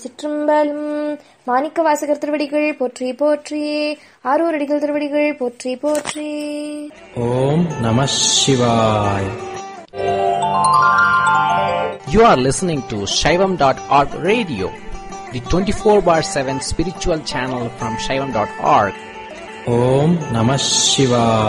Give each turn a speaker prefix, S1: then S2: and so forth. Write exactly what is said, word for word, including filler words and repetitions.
S1: சிற்றம்பலம். மாணிக்க வாசகர் திருவடிகள் போற்றி போற்றி. ஆரூர் அடிகள் திருவடிகள் போற்றி போற்றி.
S2: ஓம் நம சிவாய்.
S3: You are listening to Shaivam dot org radio, the twenty-four bar seven spiritual channel from Shaivam dot org.
S2: Om Namah Shivaya.